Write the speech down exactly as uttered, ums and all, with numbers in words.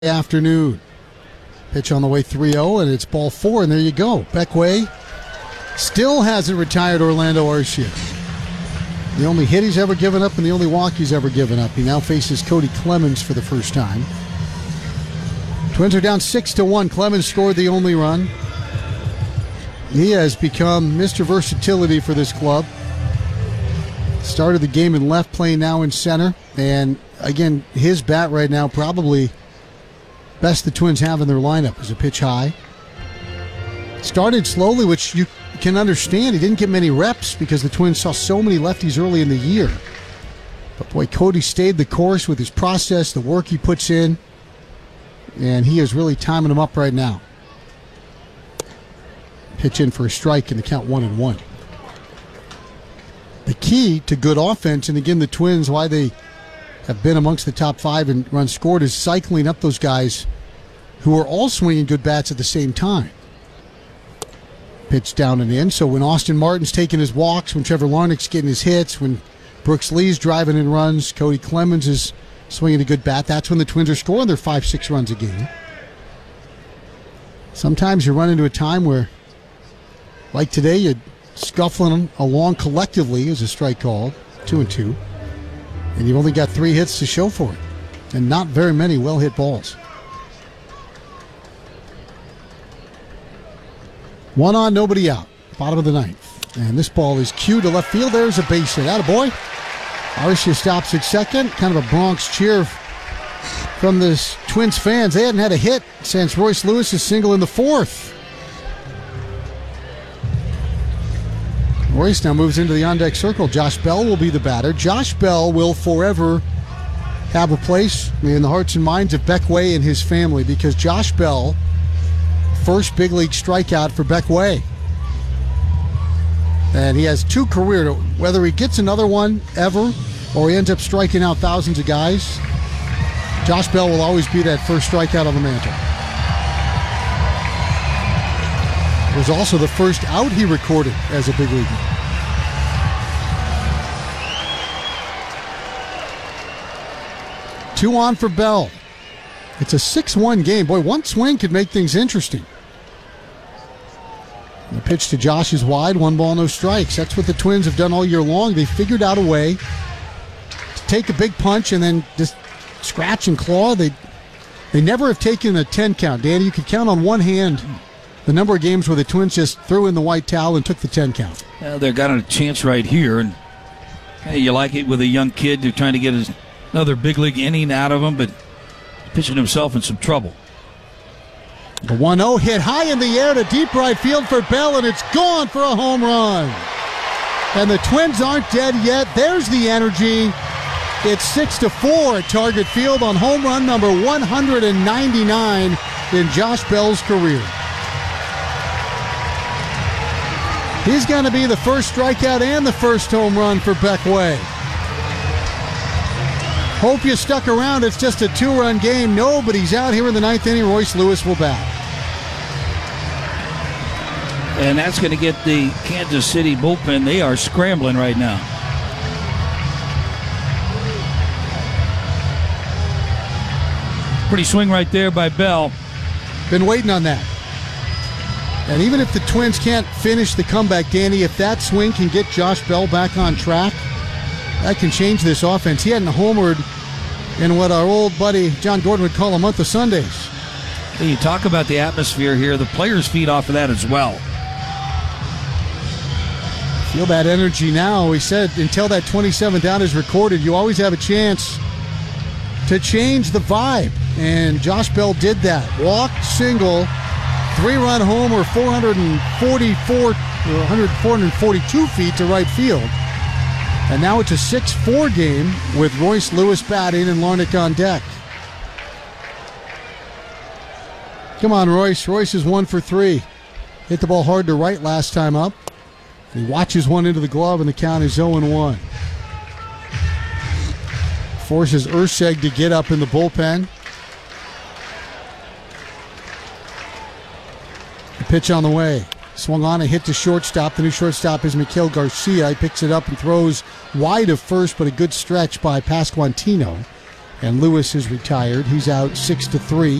Afternoon. Pitch on the way three oh, and it's ball four, and there you go. Beckway still hasn't retired Orlando Arcia. The only hit he's ever given up and the only walk he's ever given up. He now faces Cody Clemens for the first time. Twins are down six to one. Clemens scored the only run. He has become Mister Versatility for this club. Started the game in left, playing now in center. And again, his bat right now probably best the Twins have in their lineup is a pitch high. Started slowly, which you can understand. He didn't get many reps because the Twins saw so many lefties early in the year. But boy, Cody stayed the course with his process, the work he puts in, and he is really timing them up right now. Pitch in for a strike and the count one and one. The key to good offense, and again, the Twins, why they have been amongst the top five in runs scored, is cycling up those guys who are all swinging good bats at the same time. Pitch down and in. So when Austin Martin's taking his walks, when Trevor Larnach's getting his hits, when Brooks Lee's driving in runs, Cody Clemens is swinging a good bat, that's when the Twins are scoring their five, six runs a game. Sometimes you run into a time where, like today, you're scuffling along collectively as a strike called, two and two. And you've only got three hits to show for it. And not very many well-hit balls. One on, nobody out. Bottom of the ninth. And this ball is cued to left field. There's a base hit. Attaboy. Arcia stops at second. Kind of a Bronx cheer from the Twins fans. They hadn't had a hit since Royce Lewis' single in the fourth. Royce now moves into the on-deck circle. Josh Bell will be the batter. Josh Bell will forever have a place in the hearts and minds of Beckway and his family because Josh Bell, first big league strikeout for Beckway. And he has two career, whether he gets another one ever or he ends up striking out thousands of guys, Josh Bell will always be that first strikeout on the mantle. It was also the first out he recorded as a big leaguer. Two on for Bell. It's a six one game. Boy, one swing could make things interesting. The pitch to Josh is wide, one ball, no strikes. That's what the Twins have done all year long. They figured out a way to take a big punch and then just scratch and claw. They, they never have taken a ten count. Danny, you could count on one hand the number of games where the Twins just threw in the white towel and took the ten count. Well, they've got a chance right here, and hey, you like it with a young kid. They're trying to get his, another big league inning out of him, but pitching himself in some trouble. The one oh hit high in the air to deep right field for Bell, and it's gone for a home run. And the Twins aren't dead yet. There's the energy. It's six to four at Target Field on home run number one hundred ninety-nine in Josh Bell's career. He's going to be the first strikeout and the first home run for Beckway. Hope you stuck around. It's just a two-run game. Nobody's out here in the ninth inning. Royce Lewis will bat. And that's going to get the Kansas City bullpen. They are scrambling right now. Pretty swing right there by Bell. Been waiting on that. And even if the Twins can't finish the comeback, Danny, if that swing can get Josh Bell back on track, that can change this offense. He hadn't homered in what our old buddy John Gordon would call a month of Sundays. Hey, you talk about the atmosphere here. The players feed off of that as well. Feel that energy now. He said until that twenty-seventh out is recorded, you always have a chance to change the vibe. And Josh Bell did that. Walked, single, three-run homer, four forty-four, four forty-two feet to right field. And now it's a six four game with Royce Lewis batting and Larnach on deck. Come on, Royce. Royce is one for three. Hit the ball hard to right last time up. He watches one into the glove, and the count is oh and one. Forces Urseg to get up in the bullpen. The pitch on the way. Swung on, a hit to shortstop. The new shortstop is Mikhail Garcia. He picks it up and throws wide of first, but a good stretch by Pasquantino. And Lewis is retired. He's out six to three.